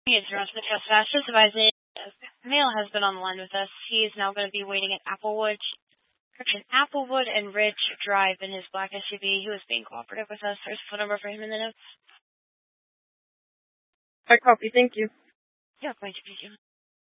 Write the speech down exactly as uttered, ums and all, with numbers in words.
It's Ross Mateo Sebastian advising male has been on the line with us. He is now going to be waiting at Applewood, correction, Applewood and Ridge Drive in his black S U V. He was being cooperative with us. There's a phone number for him in the notes. I copy. Thank you. Yeah, going to be you.